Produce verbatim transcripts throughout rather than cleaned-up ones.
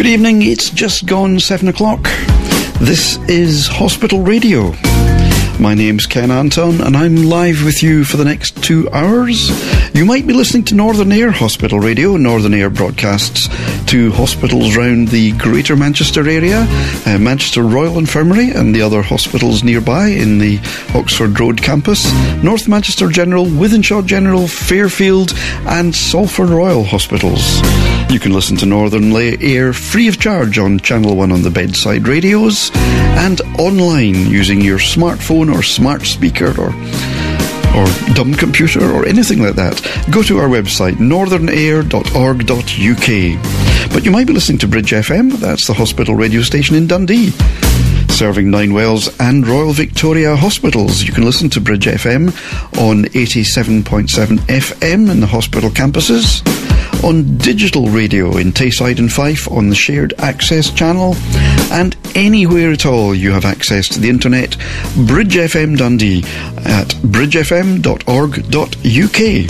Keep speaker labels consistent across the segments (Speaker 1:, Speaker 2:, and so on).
Speaker 1: Good evening, it's just gone seven o'clock. This is Hospital Radio. My name's Ken Anton and I'm live with you for the next two hours. You might be listening to Northern Air Hospital Radio. Northern Air broadcasts to hospitals around the Greater Manchester area, uh, Manchester Royal Infirmary and the other hospitals nearby in the Oxford Road campus, North Manchester General, Wythenshawe General, Fairfield and Salford Royal Hospitals. You can listen to Northern Air free of charge on Channel one on the bedside radios and online using your smartphone or smart speaker or or dumb computer or anything like that. Go to our website, northern air dot org dot U K. But you might be listening to Bridge F M, that's the hospital radio station in Dundee, serving Ninewells and Royal Victoria hospitals. You can listen to Bridge F M on eighty-seven point seven F M in the hospital campuses, on digital radio in Tayside and Fife on the Shared Access channel, and anywhere at all you have access to the internet, Bridge F M Dundee at bridge f m dot org dot U K.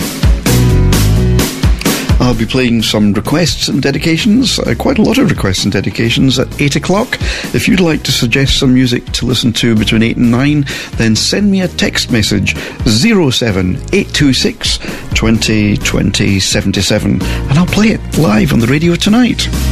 Speaker 1: I'll be playing some requests and dedications, uh, quite a lot of requests and dedications at eight o'clock. If you'd like to suggest some music to listen to between eight and nine, then send me a text message, zero seven eight two six, two zero two zero seven seven, and I'll play it live on the radio tonight.